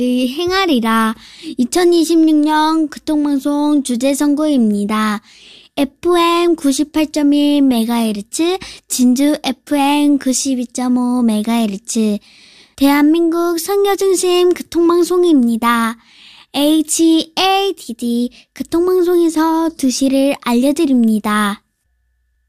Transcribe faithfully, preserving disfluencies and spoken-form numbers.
행하리라. 이천이십육 년 교통방송 주제선거입니다. 에프엠 구십팔 점 일 메가헤르츠, 진주 에프엠 구십이 점 오 메가헤르츠, 대한민국 선교중심 교통방송입니다. 에이치에이디디 교통방송에서 두 시를 알려드립니다.